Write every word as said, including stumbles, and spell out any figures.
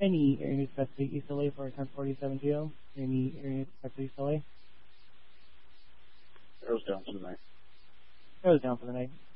Any area expected to East L A for ten forty-seven G O? Any area expected to East L A? Arrows down for the night. Arrows down for the night.